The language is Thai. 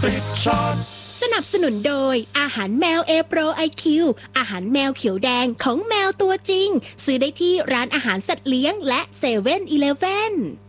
ติดชาร์จสนับสนุนโดยอาหารแมว A Pro IQ อาหารแมวเขียวแดงของแมวตัวจริงซื้อได้ที่ร้านอาหารสัตว์เลี้ยงและ7-Eleven